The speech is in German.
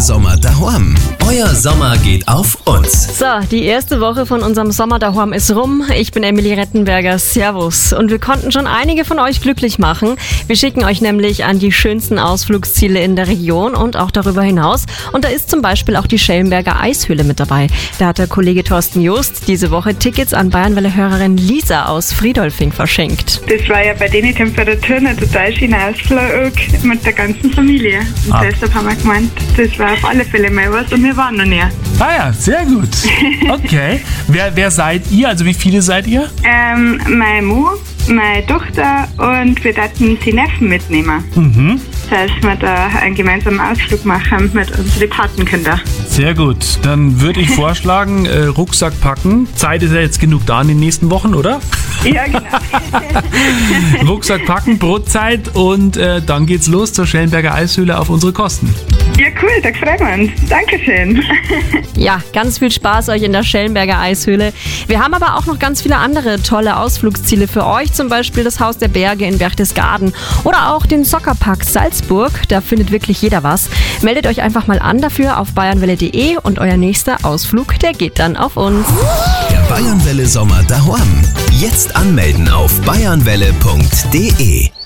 Sommer daheim. Euer Sommer geht auf uns. So, die erste Woche von unserem Sommer daheim ist rum. Ich bin Emilie Rettenberger. Servus. Und wir konnten schon einige von euch glücklich machen. Wir schicken euch nämlich an die schönsten Ausflugsziele in der Region und auch darüber hinaus. Und da ist zum Beispiel auch die Schellenberger Eishöhle mit dabei. Da hat der Kollege Thorsten Just diese Woche Tickets an Bayernwelle-Hörerin Lisa aus Friedolfing verschenkt. Das war ja bei den Temperaturen ein total schöner Ausflug mit der ganzen Familie. Und deshalb haben wir gemeint, das war auf alle Fälle mal was und wir waren noch nie. Ah ja, sehr gut. Okay. Wer seid ihr? Also wie viele seid ihr? Meine Mu, meine Tochter und wir dachten sie Neffen mitnehmen. Das heißt, wir da einen gemeinsamen Ausflug machen mit unseren Patenkindern. Sehr gut. Dann würde ich vorschlagen, Rucksack packen. Zeit ist ja jetzt genug da in den nächsten Wochen, oder? Ja, genau. Rucksack packen, Brotzeit und dann geht's los zur Schellenberger Eishöhle auf unsere Kosten. Ja, cool, da freuen wir uns. Dankeschön. Ja, ganz viel Spaß euch in der Schellenberger Eishöhle. Wir haben aber auch noch ganz viele andere tolle Ausflugsziele für euch. Zum Beispiel das Haus der Berge in Berchtesgaden oder auch den Soccerpark Salzburg. Da findet wirklich jeder was. Meldet euch einfach mal an dafür auf bayernwelle.de und euer nächster Ausflug, der geht dann auf uns. Der Bayernwelle Sommer daheim. Jetzt anmelden auf bayernwelle.de.